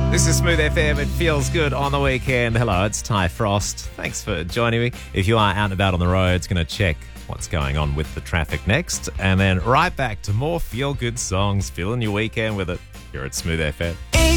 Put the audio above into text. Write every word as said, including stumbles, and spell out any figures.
This is Smooth F M. It feels good on the weekend. Hello, it's Ty Frost. Thanks for joining me. If you are out and about on the roads, going to check what's going on with the traffic next. And then right back to more feel-good songs. Filling your weekend with it here at Smooth F M.